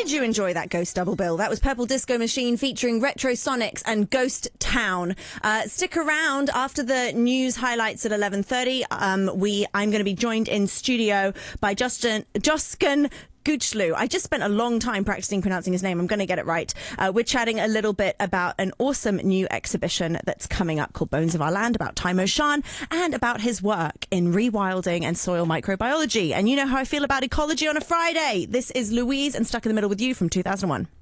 Did you enjoy that Ghost double bill? That was Purple Disco Machine featuring Retro Sonics and Ghost Town. Stick around after the news highlights at 11:30. I'm going to be joined in studio by Joskin Guchlu. I just spent a long time practicing pronouncing his name. I'm going to get it right. We're chatting a little bit about an awesome new exhibition that's coming up called Bones of Our Land, about Taimo Shan, and about his work in rewilding and soil microbiology. And you know how I feel about ecology on a Friday. This is Louise and Stuck in the Middle with You from 2001.